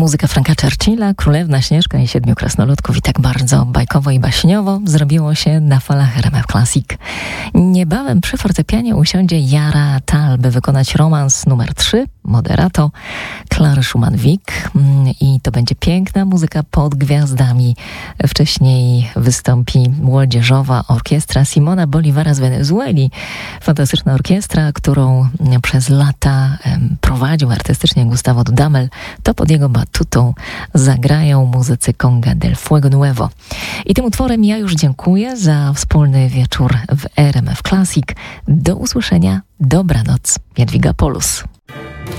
Muzyka Franka Churchilla, Królewna Śnieżka i Siedmiu Krasnoludków i tak bardzo bajkowo i baśniowo zrobiło się na falach RMF Classic. Niebawem przy fortepianie usiądzie Jara Tal, by wykonać romans numer 3, Moderato, Klary Schumann-Wick, i to będzie piękna muzyka pod gwiazdami. Wcześniej wystąpi młodzieżowa orkiestra Simona Bolivara z Wenezueli. Fantastyczna orkiestra, którą przez lata prowadził artystycznie Gustavo Dudamel. To pod jego batutą zagrają muzycy Conga del Fuego Nuevo. I tym utworem ja już dziękuję za wspólny wieczór w RMF Classic. Do usłyszenia. Dobranoc. Jadwiga Polus.